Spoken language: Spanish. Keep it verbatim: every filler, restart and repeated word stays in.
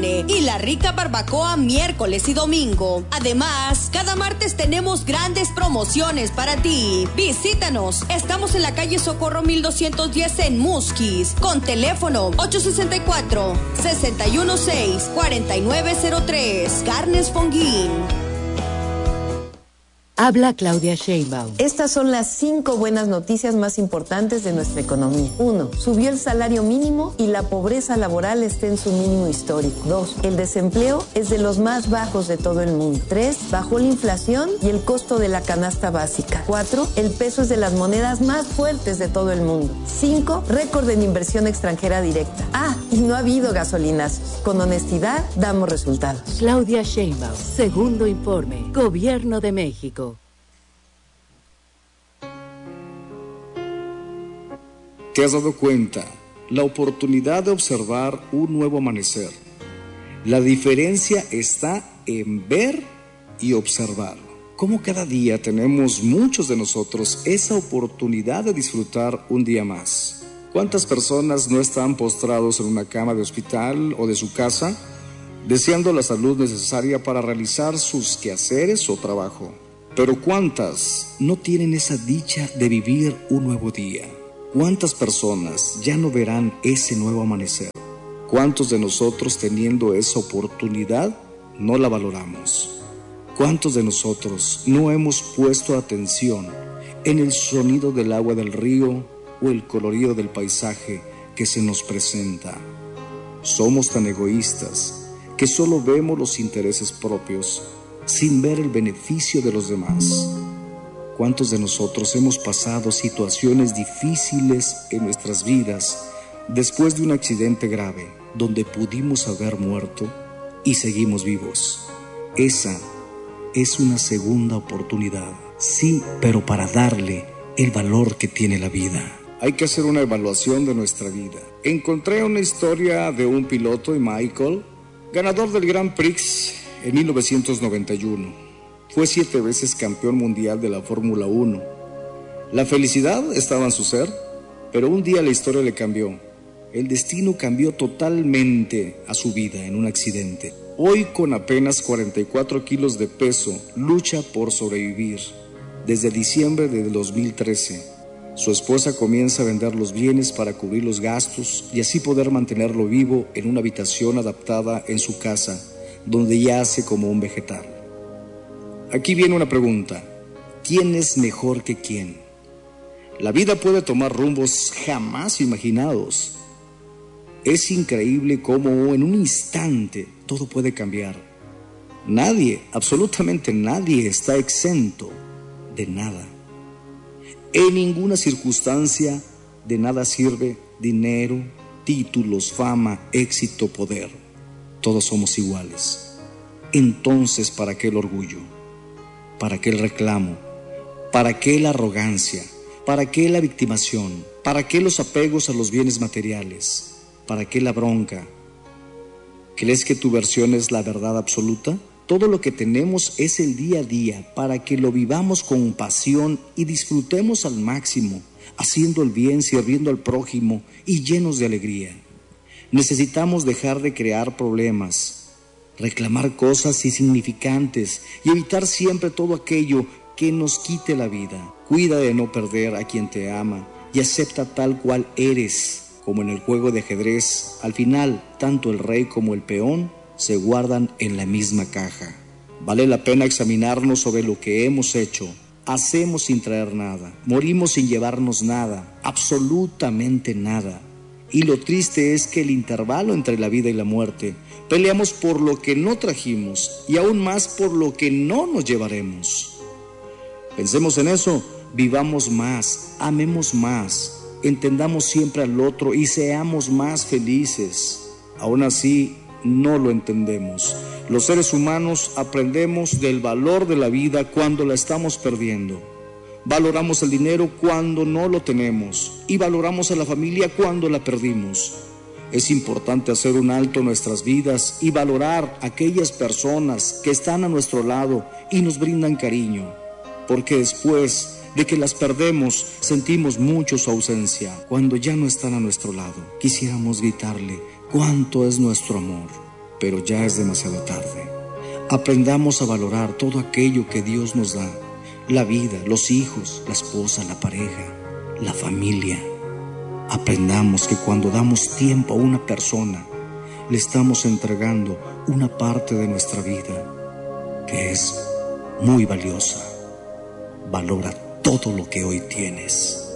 carne y la rica barbacoa miércoles y domingo. Además, cada martes tenemos grandes promociones para ti. Visítanos. Estamos en la calle Socorro mil doscientos diez en Musquis, con teléfono ocho seis cuatro, seis uno seis, cuatro nueve cero tres. Carnes Fonguín. Habla Claudia Sheinbaum. Estas son las cinco buenas noticias más importantes de nuestra economía. Uno, subió el salario mínimo y la pobreza laboral está en su mínimo histórico. Dos, el desempleo es de los más bajos de todo el mundo. Tres, bajó la inflación y el costo de la canasta básica. Cuatro, el peso es de las monedas más fuertes de todo el mundo. Cinco, récord en inversión extranjera directa. Ah, y no ha habido gasolinazos. Con honestidad, damos resultados. Claudia Sheinbaum, segundo informe, Gobierno de México. ¿Te has dado cuenta? La oportunidad de observar un nuevo amanecer. La diferencia está en ver y observar. Como cada día tenemos muchos de nosotros esa oportunidad de disfrutar un día más. ¿Cuántas personas no están postrados en una cama de hospital o de su casa, deseando la salud necesaria para realizar sus quehaceres o trabajo? Pero ¿cuántas no tienen esa dicha de vivir un nuevo día? ¿Cuántas personas ya no verán ese nuevo amanecer? ¿Cuántos de nosotros, teniendo esa oportunidad, no la valoramos? ¿Cuántos de nosotros no hemos puesto atención en el sonido del agua del río o el colorido del paisaje que se nos presenta? Somos tan egoístas que solo vemos los intereses propios sin ver el beneficio de los demás. ¿Cuántos de nosotros hemos pasado situaciones difíciles en nuestras vidas después de un accidente grave donde pudimos haber muerto y seguimos vivos? Esa es una segunda oportunidad. Sí, pero para darle el valor que tiene la vida. Hay que hacer una evaluación de nuestra vida. Encontré una historia de un piloto, Michael, ganador del Grand Prix en mil novecientos noventa y uno. Fue siete veces campeón mundial de la Fórmula uno. La felicidad estaba en su ser, pero un día la historia le cambió. El destino cambió totalmente a su vida en un accidente. Hoy, con apenas cuarenta y cuatro kilos de peso, lucha por sobrevivir. Desde diciembre de dos mil trece, su esposa comienza a vender los bienes para cubrir los gastos y así poder mantenerlo vivo en una habitación adaptada en su casa, donde yace como un vegetal. Aquí viene una pregunta: ¿quién es mejor que quién? La vida puede tomar rumbos jamás imaginados. Es increíble cómo en un instante todo puede cambiar. Nadie, absolutamente nadie, está exento de nada. En ninguna circunstancia de nada sirve dinero, títulos, fama, éxito, poder. Todos somos iguales. Entonces, ¿para qué el orgullo? ¿Para qué el reclamo? ¿Para qué la arrogancia? ¿Para qué la victimación? ¿Para qué los apegos a los bienes materiales? ¿Para qué la bronca? ¿Crees que tu versión es la verdad absoluta? Todo lo que tenemos es el día a día para que lo vivamos con pasión y disfrutemos al máximo, haciendo el bien, sirviendo al prójimo y llenos de alegría. Necesitamos dejar de crear problemas, reclamar cosas insignificantes y evitar siempre todo aquello que nos quite la vida. Cuida de no perder a quien te ama y acepta tal cual eres. Como en el juego de ajedrez, al final, tanto el rey como el peón se guardan en la misma caja. Vale la pena examinarnos sobre lo que hemos hecho. Hacemos sin traer nada, morimos sin llevarnos nada, absolutamente nada. Y lo triste es que el intervalo entre la vida y la muerte, peleamos por lo que no trajimos y aún más por lo que no nos llevaremos. Pensemos en eso, vivamos más, amemos más, entendamos siempre al otro y seamos más felices. Aún así, no lo entendemos. Los seres humanos aprendemos del valor de la vida cuando la estamos perdiendo. Valoramos el dinero cuando no lo tenemos y valoramos a la familia cuando la perdimos. Es importante hacer un alto en nuestras vidas y valorar a aquellas personas que están a nuestro lado y nos brindan cariño, porque después de que las perdemos sentimos mucho su ausencia. Cuando ya no están a nuestro lado, quisiéramos gritarle cuánto es nuestro amor, pero ya es demasiado tarde. Aprendamos a valorar todo aquello que Dios nos da: la vida, los hijos, la esposa, la pareja, la familia. Aprendamos que cuando damos tiempo a una persona, le estamos entregando una parte de nuestra vida que es muy valiosa. Valora todo lo que hoy tienes.